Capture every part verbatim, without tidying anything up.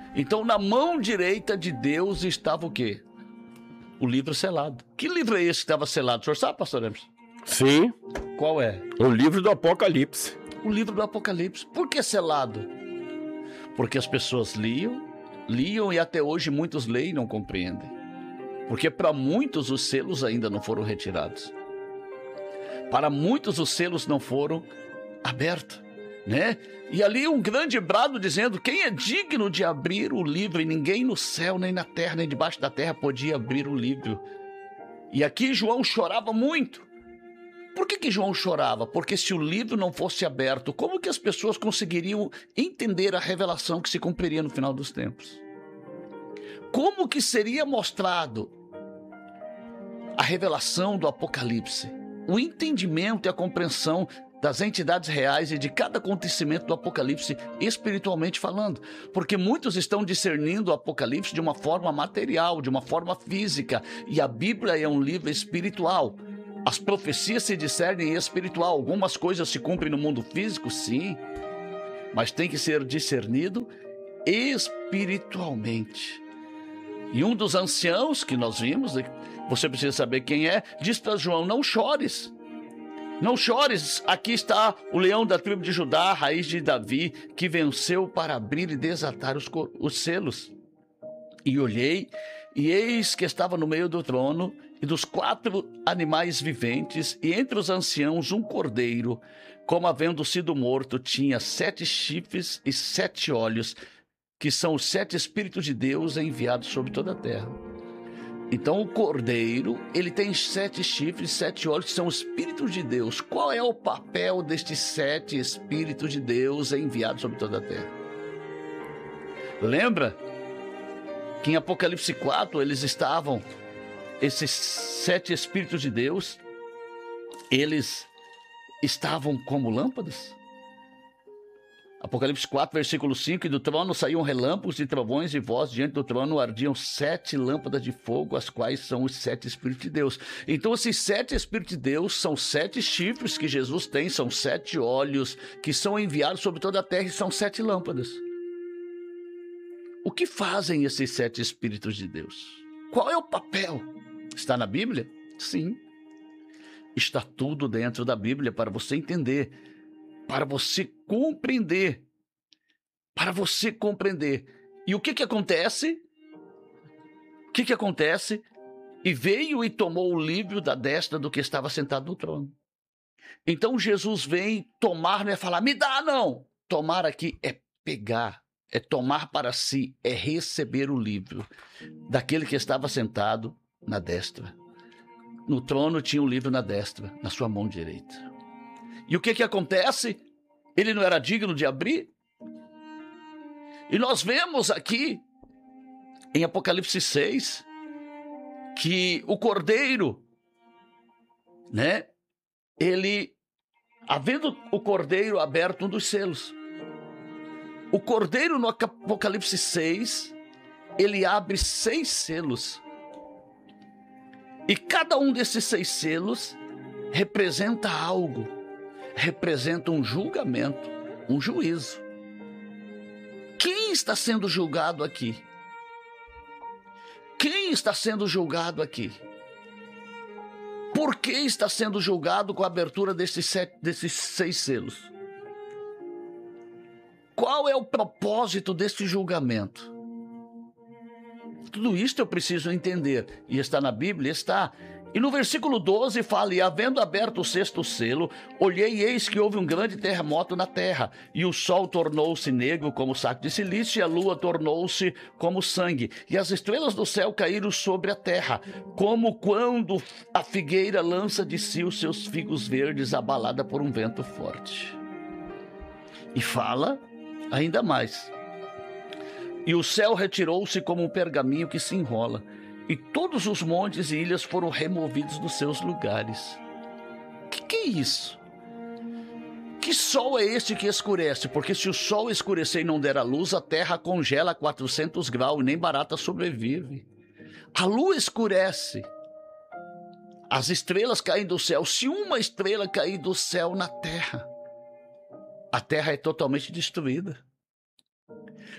Então, na mão direita de Deus estava o quê? O livro selado. Que livro é esse que estava selado? O senhor sabe, pastor Emerson? Sim. Qual é? O livro do Apocalipse. O livro do Apocalipse. Por que selado? Porque as pessoas liam, liam e até hoje muitos leem e não compreendem. Porque para muitos os selos ainda não foram retirados. Para muitos os selos não foram abertos, né? E ali um grande brado dizendo: quem é digno de abrir o livro? E ninguém no céu, nem na terra, nem debaixo da terra podia abrir o livro. E aqui João chorava muito. Por que que João chorava? Porque se o livro não fosse aberto, como que as pessoas conseguiriam entender a revelação que se cumpriria no final dos tempos? Como que seria mostrado a revelação do Apocalipse? O entendimento e a compreensão das entidades reais e de cada acontecimento do Apocalipse, espiritualmente falando. Porque muitos estão discernindo o Apocalipse de uma forma material, de uma forma física. E a Bíblia é um livro espiritual. As profecias se discernem espiritual. Algumas coisas se cumprem no mundo físico, sim. Mas tem que ser discernido espiritualmente. E um dos anciãos que nós vimos, você precisa saber quem é, diz para João: não chores. Não chores, aqui está o leão da tribo de Judá, a raiz de Davi, que venceu para abrir e desatar os, os selos. E olhei, e eis que estava no meio do trono e dos quatro animais viventes, e entre os anciãos um cordeiro, como havendo sido morto, tinha sete chifres e sete olhos, que são os sete Espíritos de Deus enviados sobre toda a terra. Então o cordeiro, ele tem sete chifres, sete olhos, que são os Espíritos de Deus. Qual é o papel destes sete Espíritos de Deus enviados sobre toda a terra? Lembra que em Apocalipse quatro eles estavam, esses sete Espíritos de Deus, eles estavam como lâmpadas? Apocalipse quatro, versículo cinco: e do trono saíam relâmpagos e trovões e vozes, diante do trono ardiam sete lâmpadas de fogo, as quais são os sete Espíritos de Deus. Então esses sete Espíritos de Deus são sete chifres que Jesus tem, são sete olhos que são enviados sobre toda a terra e são sete lâmpadas. O que fazem esses sete Espíritos de Deus? Qual é o papel? Está na Bíblia? Sim. Está tudo dentro da Bíblia para você entender, para você compreender, para você compreender. E o que que acontece? O que que acontece? E veio e tomou o livro da destra do que estava sentado no trono. Então Jesus vem tomar, não é falar, me dá, não. Tomar aqui é pegar, é tomar para si, é receber o livro daquele que estava sentado na destra. No trono tinha um livro na destra, na sua mão direita. E o que que acontece? Ele não era digno de abrir? E nós vemos aqui, em Apocalipse seis, que o cordeiro, né? Ele, havendo o cordeiro aberto um dos selos, o cordeiro no Apocalipse seis, ele abre seis selos. E cada um desses seis selos representa algo. Representa um julgamento, um juízo. Quem está sendo julgado aqui? Quem está sendo julgado aqui? Por que está sendo julgado com a abertura desses, sete, desses seis selos? Qual é o propósito desse julgamento? Tudo isso eu preciso entender. E está na Bíblia? Está. E no versículo doze fala: e havendo aberto o sexto selo, olhei e eis que houve um grande terremoto na terra, e o sol tornou-se negro como saco de silício, e a lua tornou-se como sangue, e as estrelas do céu caíram sobre a terra, como quando a figueira lança de si os seus figos verdes, abalada por um vento forte. E fala ainda mais: e o céu retirou-se como um pergaminho que se enrola, e todos os montes e ilhas foram removidos dos seus lugares. Que que é isso? Que sol é este que escurece? Porque se o sol escurecer e não der a luz, a terra congela a quatrocentos graus e nem barata sobrevive. A lua escurece. As estrelas caem do céu. Se uma estrela cair do céu na terra, a terra é totalmente destruída.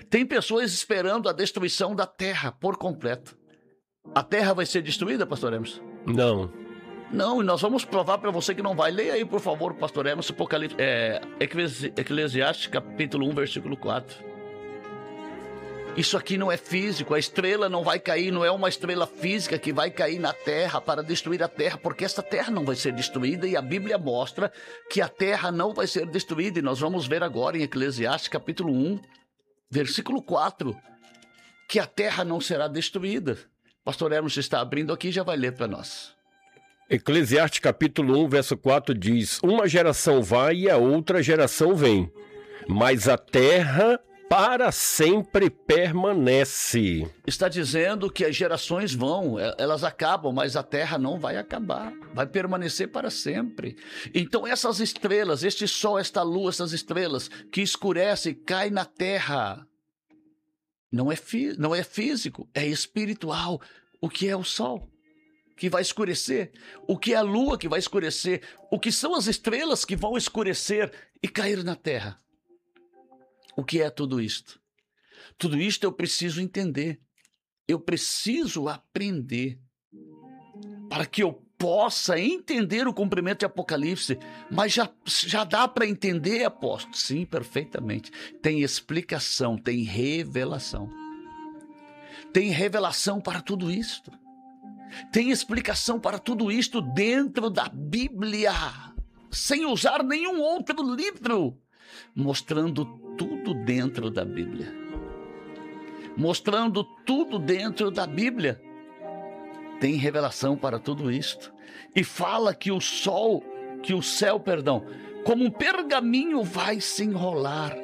Tem pessoas esperando a destruição da terra por completo. A terra vai ser destruída, pastor Emerson? Não. Não, e nós vamos provar para você que não vai. Leia aí, por favor, pastor Emerson, Apocalipse, é, Eclesi- Eclesiastes, capítulo um, versículo quatro. Isso aqui não é físico, a estrela não vai cair, não é uma estrela física que vai cair na terra para destruir a terra, porque essa terra não vai ser destruída, e a Bíblia mostra que a terra não vai ser destruída, e nós vamos ver agora em Eclesiastes, capítulo um, versículo quatro, que a terra não será destruída. Pastor Hermes está abrindo aqui e já vai ler para nós. Eclesiastes capítulo um, verso quatro diz: uma geração vai e a outra geração vem, mas a terra para sempre permanece. Está dizendo que as gerações vão, elas acabam, mas a terra não vai acabar, vai permanecer para sempre. Então essas estrelas, este sol, esta lua, essas estrelas que escurecem e caem na terra, não é, fí- não é físico, é espiritual. O que é o sol que vai escurecer? O que é a lua que vai escurecer? O que são as estrelas que vão escurecer e cair na terra? O que é tudo isto? Tudo isto eu preciso entender. Eu preciso aprender para que eu possa entender o cumprimento de Apocalipse. Mas já, já dá para entender, apóstolo? Sim, perfeitamente. Tem explicação, tem revelação. Tem revelação para tudo isto. Tem explicação para tudo isto dentro da Bíblia, sem usar nenhum outro livro, mostrando tudo dentro da Bíblia. Mostrando tudo dentro da Bíblia. Tem revelação para tudo isto. E fala que o sol, que o céu, perdão, como um pergaminho vai se enrolar.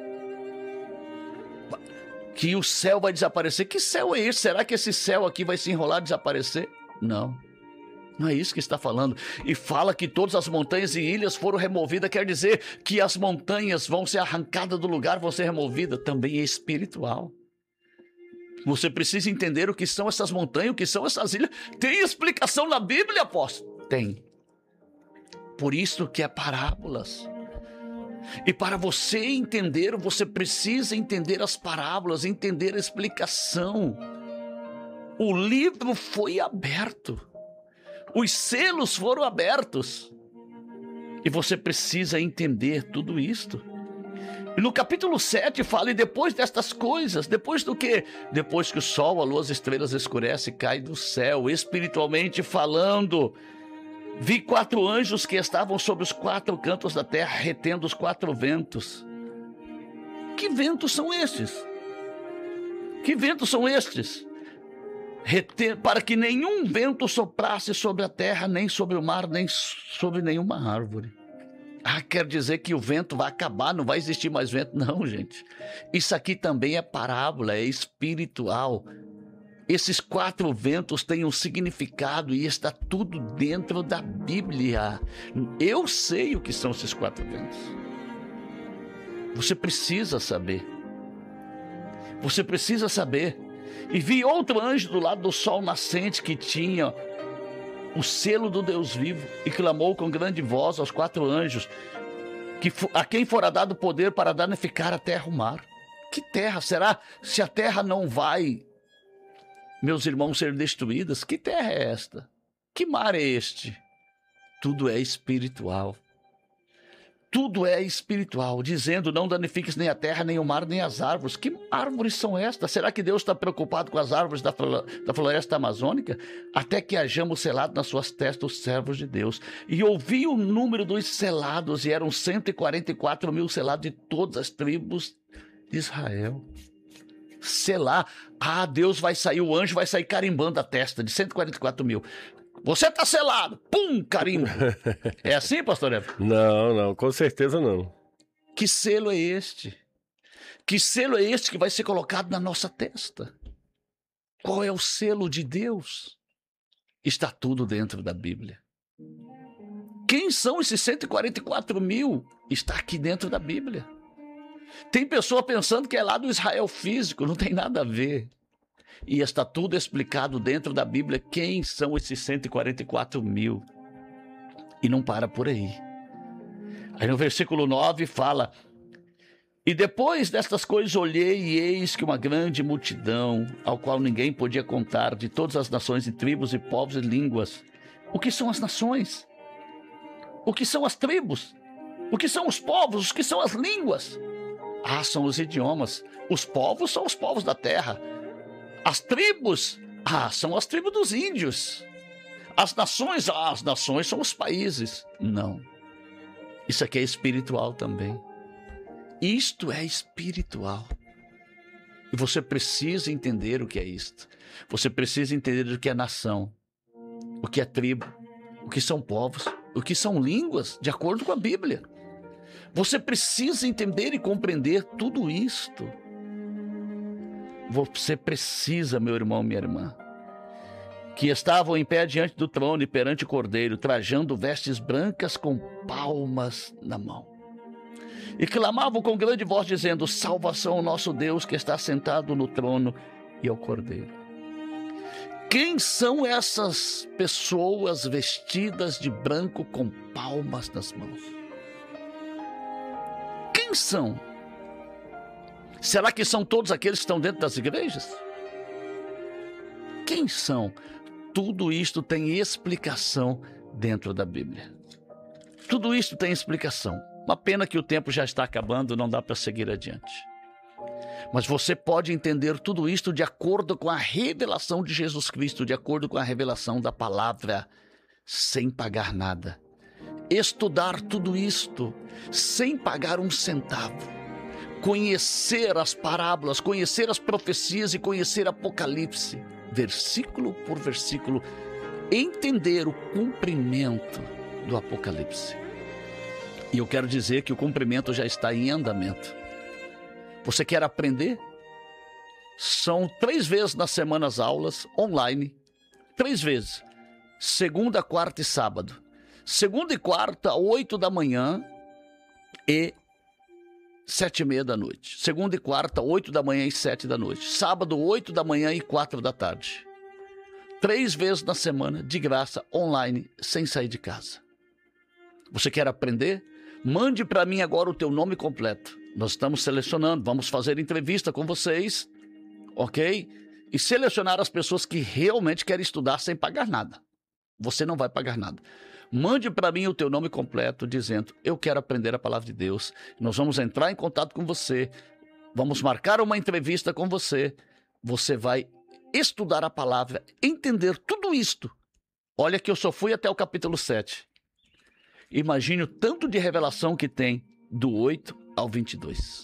Que o céu vai desaparecer. Que céu é esse? Será que esse céu aqui vai se enrolar e desaparecer? Não. Não é isso que está falando. E fala que todas as montanhas e ilhas foram removidas. Quer dizer que as montanhas vão ser arrancadas do lugar, vão ser removidas. Também é espiritual. Você precisa entender o que são essas montanhas, o que são essas ilhas. Tem explicação na Bíblia, apóstolo? Tem. Por isso que é parábolas. E para você entender, você precisa entender as parábolas, entender a explicação. O livro foi aberto. Os selos foram abertos. E você precisa entender tudo isto. E no capítulo sete fala, e depois destas coisas, depois do quê? Depois que o sol, a lua, as estrelas escurecem e caem do céu, espiritualmente falando, vi quatro anjos que estavam sobre os quatro cantos da terra, retendo os quatro ventos. Que ventos são estes? Que ventos são estes? Reter, para que nenhum vento soprasse sobre a terra, nem sobre o mar, nem sobre nenhuma árvore. Ah, quer dizer que o vento vai acabar, não vai existir mais vento? Não, gente. Isso aqui também é parábola, é espiritual. Esses quatro ventos têm um significado e está tudo dentro da Bíblia. Eu sei o que são esses quatro ventos. Você precisa saber. Você precisa saber. E vi outro anjo do lado do sol nascente que tinha o selo do Deus vivo e clamou com grande voz aos quatro anjos que, a quem fora dado poder para danificar a terra e o mar. Que terra? Será? Se a terra não vai, meus irmãos, ser destruídas, que terra é esta? Que mar é este? Tudo é espiritual. Tudo é espiritual, dizendo, não danifiques nem a terra, nem o mar, nem as árvores. Que árvores são estas? Será que Deus está preocupado com as árvores da, da floresta amazônica? Até que hajamos selado nas suas testas os servos de Deus. E ouvi o número dos selados, e eram cento e quarenta e quatro mil selados de todas as tribos de Israel. Selar. Ah, Deus vai sair, o anjo vai sair carimbando a testa de cento e quarenta e quatro mil. Você está selado. Pum, carimbo. É assim, pastor Evo? Não, não, com certeza não. Que selo é este? Que selo é este que vai ser colocado na nossa testa? Qual é o selo de Deus? Está tudo dentro da Bíblia. Quem são esses cento e quarenta e quatro mil? Está aqui dentro da Bíblia. Tem pessoa pensando que é lá do Israel físico, não tem nada a ver. E está tudo explicado dentro da Bíblia quem são esses cento e quarenta e quatro mil. E não para por aí. Aí no versículo nove fala, E depois destas coisas olhei e eis que uma grande multidão, ao qual ninguém podia contar, de todas as nações e tribos e povos e línguas. O que são as nações? O que são as tribos? O que são os povos? O que são as línguas? Ah, são os idiomas. Os povos são os povos da terra. As tribos, ah, são as tribos dos índios. As nações, ah, as nações são os países. Não. Isso aqui é espiritual também. Isto é espiritual. E você precisa entender o que é isto. Você precisa entender o que é nação, o que é tribo, o que são povos, o que são línguas, de acordo com a Bíblia. Você precisa entender e compreender tudo isto. Você precisa, meu irmão, minha irmã, que estavam em pé diante do trono e perante o Cordeiro, trajando vestes brancas com palmas na mão. E clamavam com grande voz, dizendo: salvação ao nosso Deus que está sentado no trono e ao Cordeiro. Quem são essas pessoas vestidas de branco com palmas nas mãos? Quem são? Será que são todos aqueles que estão dentro das igrejas? Quem são? Tudo isto tem explicação dentro da Bíblia. Tudo isto tem explicação. Uma pena que o tempo já está acabando, não dá para seguir adiante. Mas você pode entender tudo isto de acordo com a revelação de Jesus Cristo, de acordo com a revelação da palavra, sem pagar nada. Estudar tudo isto sem pagar um centavo. Conhecer as parábolas, conhecer as profecias e conhecer Apocalipse, versículo por versículo, entender o cumprimento do Apocalipse. E eu quero dizer que o cumprimento já está em andamento. Você quer aprender? São três vezes na semana as aulas, online. Três vezes. Segunda, quarta e sábado. Segunda e quarta, oito da manhã e sete e meia da noite. Segunda e quarta, oito da manhã e sete da noite. Sábado, oito da manhã e quatro da tarde. Três vezes na semana, de graça, online, sem sair de casa. Você quer aprender? Mande para mim agora o teu nome completo. Nós estamos selecionando, vamos fazer entrevista com vocês, ok? E selecionar as pessoas que realmente querem estudar sem pagar nada. Você não vai pagar nada. Mande para mim o teu nome completo, dizendo: eu quero aprender a palavra de Deus. Nós vamos entrar em contato com você, vamos marcar uma entrevista com você. Você vai estudar a palavra, entender tudo isto. Olha que eu só fui até o capítulo sete. Imagine o tanto de revelação que tem do oito ao vinte e dois.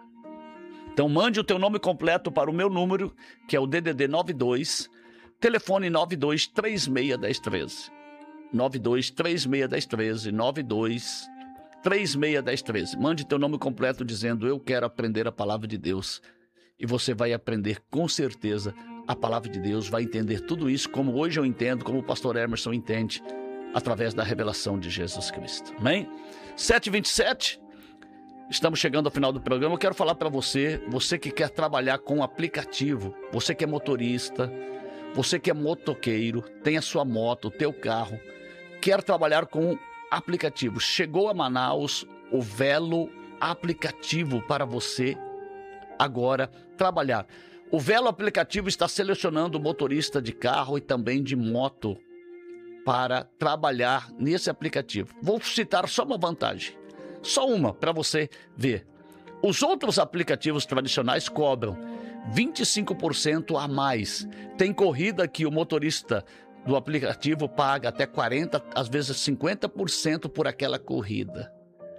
Então mande o teu nome completo para o meu número, que é o D D D nove dois, telefone nove dois três seis um zero um três. nove dois três seis um zero um três, nove dois três seis um zero um três. Mande teu nome completo dizendo: eu quero aprender a palavra de Deus. E você vai aprender com certeza a palavra de Deus, vai entender tudo isso como hoje eu entendo, como o pastor Emerson entende, através da revelação de Jesus Cristo. Amém? sete e vinte e sete, estamos chegando ao final do programa. Eu quero falar para você, você que quer trabalhar com aplicativo, você que é motorista, você que é motoqueiro, tem a sua moto, o teu carro, quer trabalhar com aplicativo. Chegou a Manaus o Velo aplicativo para você agora trabalhar. O Velo aplicativo está selecionando motorista de carro e também de moto para trabalhar nesse aplicativo. Vou citar só uma vantagem, só uma para você ver. Os outros aplicativos tradicionais cobram vinte e cinco por cento a mais. Tem corrida que o motorista do aplicativo paga até quarenta por cento, às vezes cinquenta por cento por aquela corrida.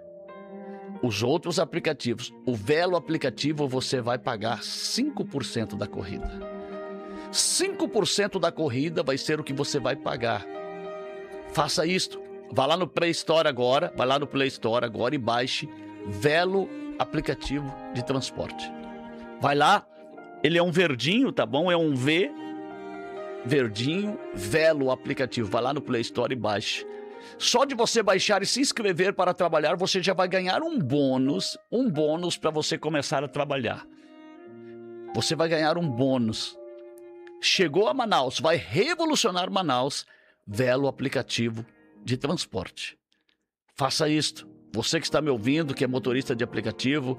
Os outros aplicativos, o Velo aplicativo, você vai pagar cinco por cento da corrida. cinco por cento da corrida vai ser o que você vai pagar. Faça isto. Vá lá no Play Store agora, vai lá no Play Store agora e baixe Velo aplicativo de transporte. Vai lá, ele é um verdinho, tá bom? É um V, verdinho, Velo aplicativo. Vai lá no Play Store e baixe. Só de você baixar e se inscrever para trabalhar, você já vai ganhar um bônus, um bônus para você começar a trabalhar. Você vai ganhar um bônus. Chegou a Manaus, vai revolucionar Manaus, Velo aplicativo de transporte. Faça isto. Você que está me ouvindo, que é motorista de aplicativo,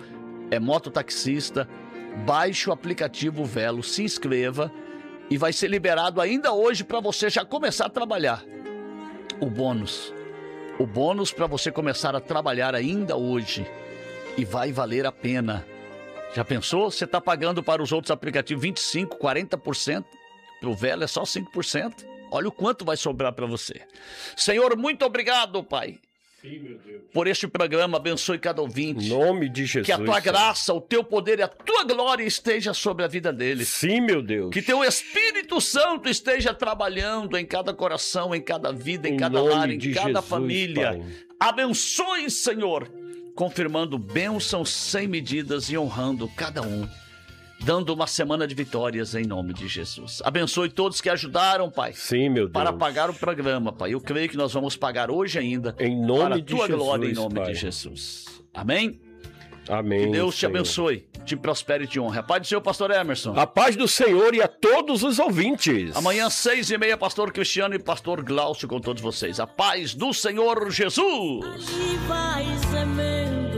é mototaxista, baixe o aplicativo Velo, se inscreva e vai ser liberado ainda hoje para você já começar a trabalhar. O bônus, o bônus para você começar a trabalhar ainda hoje e vai valer a pena. Já pensou? Você está pagando para os outros aplicativos vinte e cinco por cento, quarenta por cento, para o Velo é só cinco por cento. Olha o quanto vai sobrar para você. Senhor, muito obrigado, Pai. Sim, meu Deus. Por este programa, abençoe cada ouvinte. Em nome de Jesus. Que a tua graça, o teu poder e a tua glória esteja sobre a vida deles. Sim, meu Deus. Que teu Espírito Santo esteja trabalhando em cada coração, em cada vida, em, em cada lar, em cada Jesus, família. Pai. Abençoe, Senhor, confirmando bênçãos sem medidas e honrando cada um, dando uma semana de vitórias em nome de Jesus. Abençoe todos que ajudaram, Pai. Sim, meu Deus. Para pagar o programa, Pai. Eu creio que nós vamos pagar hoje ainda. Em nome para a de tua Jesus, glória, em nome Pai. de Jesus. Amém? Amém. Que Deus te Senhor. abençoe, te prospere e te honre. A paz do Senhor, pastor Emerson. A paz do Senhor e a todos os ouvintes. Amanhã, seis e meia, pastor Cristiano e pastor Glaucio com todos vocês. A paz do Senhor Jesus. E vai semendo,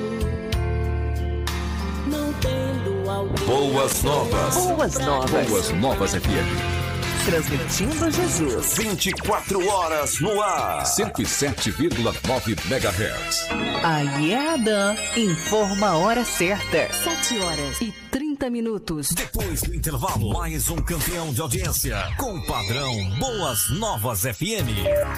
não tendo alguém. Boas novas. Boas novas. Boas novas F M. Transmitindo Jesus. vinte e quatro horas no ar. cento e sete vírgula nove megahertz. A IEADAN informa a hora certa. sete horas e trinta minutos. Depois do intervalo, mais um campeão de audiência com o padrão Boas Novas F M.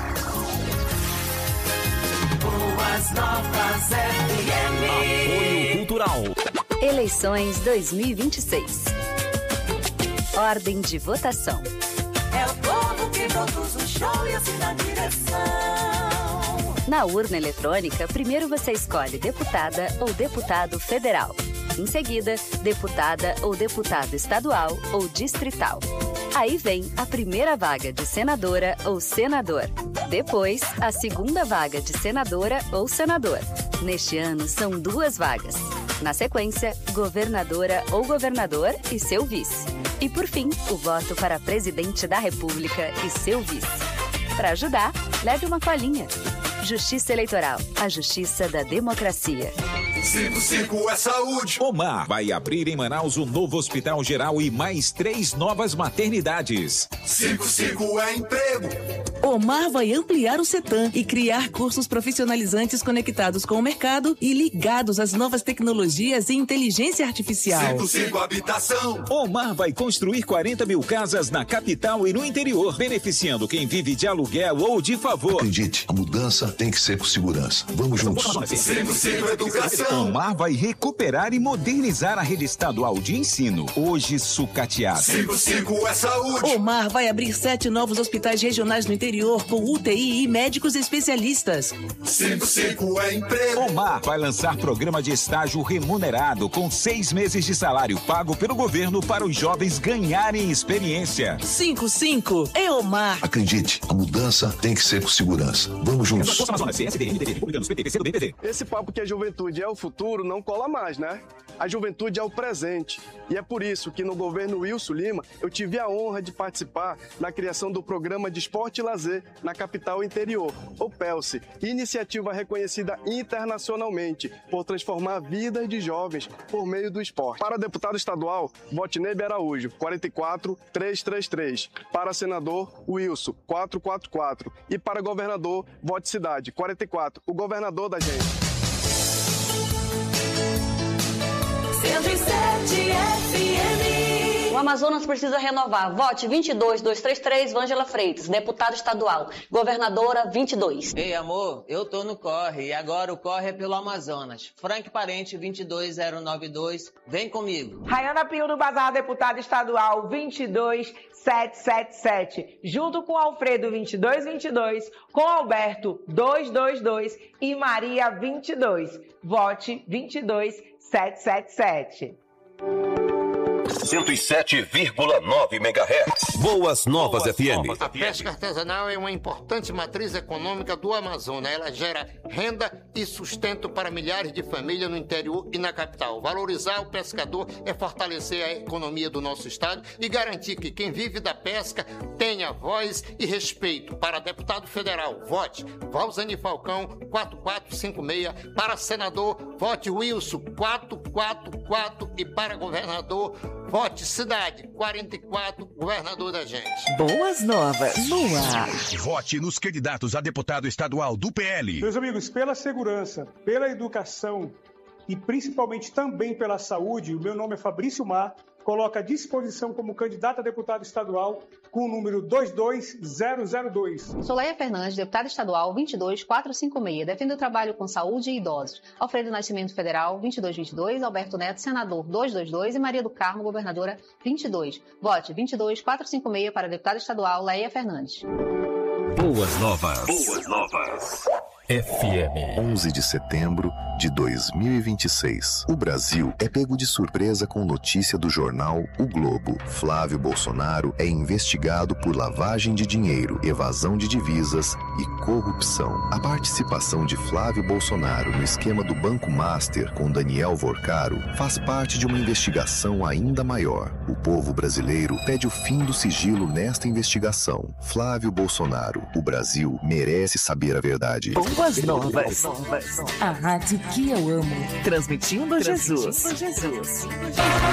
Boas Novas F M. Apoio Cultural. Eleições dois mil e vinte e seis. Ordem de votação. É o povo que produz o show e assina a direção. Na urna eletrônica, primeiro você escolhe deputada ou deputado federal. Em seguida, deputada ou deputado estadual ou distrital. Aí vem a primeira vaga de senadora ou senador. Depois, a segunda vaga de senadora ou senador. Neste ano, são duas vagas. Na sequência, governadora ou governador e seu vice. E por fim, o voto para presidente da República e seu vice. Para ajudar, leve uma colinha. Justiça Eleitoral, a justiça da democracia. cinco cinco é saúde. Omar vai abrir em Manaus um novo hospital geral e mais três novas maternidades. cinco cinco é emprego. Omar vai ampliar o CETAM e criar cursos profissionalizantes conectados com o mercado e ligados às novas tecnologias e inteligência artificial. cinco cinco habitação. Omar vai construir quarenta mil casas na capital e no interior, beneficiando quem vive de aluguel ou de favor. Acredite, a mudança tem que ser com segurança. Vamos juntos. cinco cinco educação. Omar vai recuperar e modernizar a rede estadual de ensino, hoje sucateada. cinco cinco é saúde. Omar vai abrir sete novos hospitais regionais no interior com U T I e médicos especialistas. cinco cinco é emprego. Omar vai lançar programa de estágio remunerado com seis meses de salário pago pelo governo para os jovens ganharem experiência. cinco cinco é Omar. Acredite, a mudança tem que ser com segurança. Vamos juntos. Esse papo que a juventude é o futuro não cola mais, né? A juventude é o presente. E é por isso que no governo Wilson Lima eu tive a honra de participar na criação do Programa de Esporte e Lazer na capital interior, o PELSE, iniciativa reconhecida internacionalmente por transformar vidas de jovens por meio do esporte. Para deputado estadual, vote Nebe Araújo, quarenta e quatro, trezentos e trinta e três. Para senador, Wilson, quatrocentos e quarenta e quatro. E para governador, vote Cidade, quarenta e quatro, o governador da gente. cento e sete F M. O Amazonas precisa renovar. Vote vinte e dois, duzentos e trinta e três, Vângela Freitas, deputada estadual. Governadora, vinte e dois. Ei, amor, eu tô no corre e agora o corre é pelo Amazonas. Frank Parente, vinte e dois, zero nove dois, vem comigo. Rayana Pinho do Bazar, deputada estadual, vinte e dois, setecentos e setenta e sete. Junto com Alfredo, vinte e dois, vinte e dois, com Alberto, duzentos e vinte e dois e Maria, vinte e dois. Vote vinte e dois, setecentos e setenta e sete. cento e sete vírgula nove megahertz. Boas Novas, Boas F M. Novas. A pesca artesanal é uma importante matriz econômica do Amazonas. Ela gera renda e sustento para milhares de famílias no interior e na capital. Valorizar o pescador é fortalecer a economia do nosso estado e garantir que quem vive da pesca tenha voz e respeito. Para deputado federal, vote Valzani Falcão, quatro quatro cinco seis. Para senador, vote Wilson, quatro quatro quatro. E para governador, vote Cidade, quarenta e quatro, governador da gente. Boas Novas no ar. Vote nos candidatos a deputado estadual do P L. Meus amigos, pela segurança, pela educação e principalmente também pela saúde, o meu nome é Fabrício Mar, coloca à disposição como candidato a deputado estadual com o número dois dois zero zero dois. Sou Leia Fernandes, deputada estadual vinte e dois quatro cinco seis. Defendo o trabalho com saúde e idosos. Alfredo Nascimento Federal, vinte e dois vinte e dois. Alberto Neto, senador, duzentos e vinte e dois. E Maria do Carmo, governadora, vinte e dois. Vote vinte e dois quatro cinco seis para deputada estadual Leia Fernandes. Boas Novas. Boas Novas. F M. onze de setembro de dois mil e vinte e seis. O Brasil é pego de surpresa com notícia do jornal O Globo. Flávio Bolsonaro é investigado por lavagem de dinheiro, evasão de divisas e corrupção. A participação de Flávio Bolsonaro no esquema do Banco Master com Daniel Vorcaro faz parte de uma investigação ainda maior. O povo brasileiro pede o fim do sigilo nesta investigação. Flávio Bolsonaro, o Brasil merece saber a verdade. Boas Novas. A rádio que eu amo. Transmitindo, Transmitindo Jesus. Jesus.